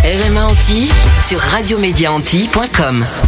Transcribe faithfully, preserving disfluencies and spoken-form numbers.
R M A Antilles sur radiomédia antilles point com.